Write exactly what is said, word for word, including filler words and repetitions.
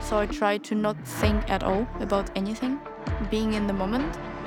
So I try to not think at all about anything, being in the moment.